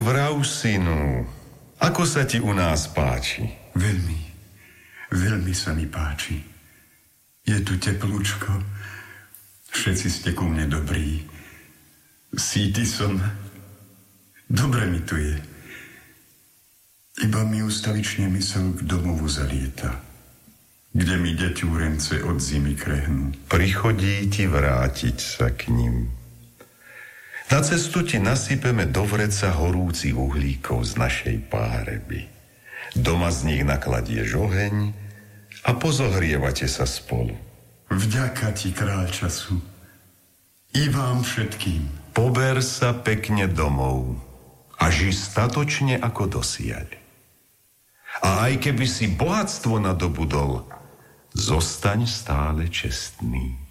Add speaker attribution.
Speaker 1: Vrav, synu, ako sa ti u nás páči?
Speaker 2: Veľmi sa mi páči. Je tu teplúčko, všetci ste ku mne dobrí. Síty som, dobre mi tu je. Iba mi ustavične mysel k domovu zalieta, kde mi deťúrence od zimy krehnú.
Speaker 1: Prichodí ti vrátiť sa k nim. Na cestu ti nasypeme do vreca horúcich uhlíkov z našej páreby. Doma z nich nakladieš oheň a pozohrievate sa spolu.
Speaker 2: Vďaka ti, kráľ času, i vám všetkým.
Speaker 1: Pober sa pekne domov a ži statočne ako dosiaľ. A aj keby si bohatstvo nadobudol, zostaň stále čestný.